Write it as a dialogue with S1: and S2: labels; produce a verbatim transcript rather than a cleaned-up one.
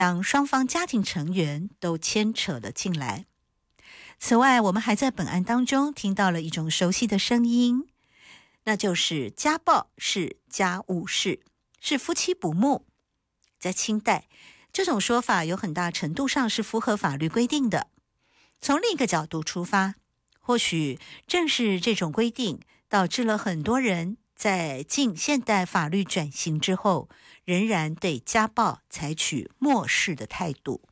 S1: 当双方家庭成员都牵扯了进来。此外，我们还在本案当中听到了一种熟悉的声音，那就是家暴是家务事，是夫妻不睦。在清代，这种说法有很大程度上是符合法律规定的。从另一个角度出发，或许正是这种规定导致了很多人在近现代法律转型之后，仍然对家暴采取漠视的态度。